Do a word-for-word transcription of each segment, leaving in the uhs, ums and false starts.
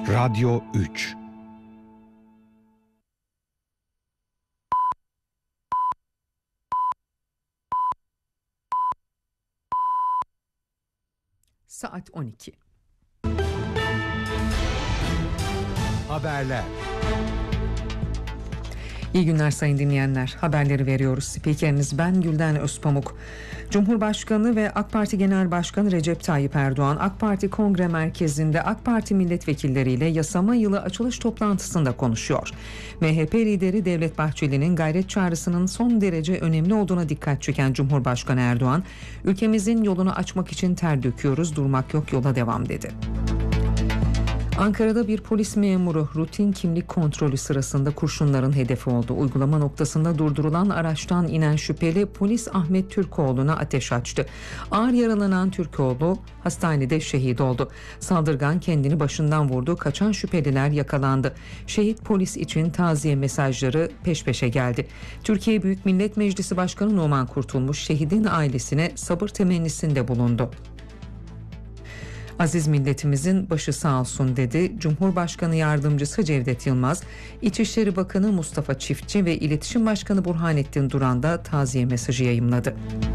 Radyo üç. Saat on iki. Haberler. İyi günler sayın dinleyenler. Haberleri veriyoruz. Spikeriniz ben Gülden Özpamuk. Cumhurbaşkanı ve AK Parti Genel Başkanı Recep Tayyip Erdoğan, AK Parti Kongre Merkezi'nde AK Parti milletvekilleriyle yasama yılı açılış toplantısında konuşuyor. M H P lideri Devlet Bahçeli'nin gayret çağrısının son derece önemli olduğuna dikkat çeken Cumhurbaşkanı Erdoğan, ülkemizin yolunu açmak için ter döküyoruz, durmak yok, yola devam dedi. Ankara'da bir polis memuru rutin kimlik kontrolü sırasında kurşunların hedefi oldu. Uygulama noktasında durdurulan araçtan inen şüpheli polis Ahmet Türkoğlu'na ateş açtı. Ağır yaralanan Türkoğlu hastanede şehit oldu. Saldırgan kendini başından vurdu. Kaçan şüpheliler yakalandı. Şehit polis için taziye mesajları peş peşe geldi. Türkiye Büyük Millet Meclisi Başkanı Numan Kurtulmuş şehidin ailesine sabır temennisinde bulundu. Aziz milletimizin başı sağ olsun dedi. Cumhurbaşkanı Yardımcısı Cevdet Yılmaz, İçişleri Bakanı Mustafa Çiftçi ve İletişim Başkanı Burhanettin Duran da taziye mesajı yayımladı.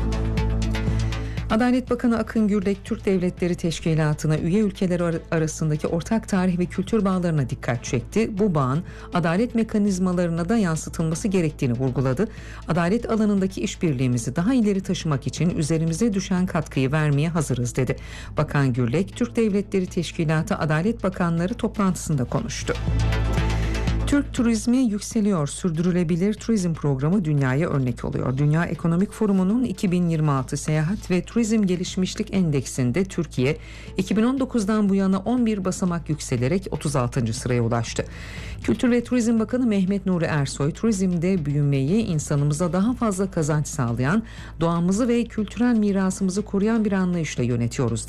Adalet Bakanı Akın Gürlek, Türk Devletleri Teşkilatı'na üye ülkeler arasındaki ortak tarih ve kültür bağlarına dikkat çekti. Bu bağın adalet mekanizmalarına da yansıtılması gerektiğini vurguladı. Adalet alanındaki işbirliğimizi daha ileri taşımak için üzerimize düşen katkıyı vermeye hazırız dedi. Bakan Gürlek, Türk Devletleri Teşkilatı Adalet Bakanları toplantısında konuştu. Türk turizmi yükseliyor. Sürdürülebilir turizm programı dünyaya örnek oluyor. Dünya Ekonomik Forumu'nun iki bin yirmi altı Seyahat ve Turizm Gelişmişlik Endeksinde Türkiye iki bin on dokuzdan bu yana on bir basamak yükselerek otuz altıncı sıraya ulaştı. Kültür ve Turizm Bakanı Mehmet Nuri Ersoy, turizmde büyümeyi, insanımıza daha fazla kazanç sağlayan, doğamızı ve kültürel mirasımızı koruyan bir anlayışla yönetiyoruz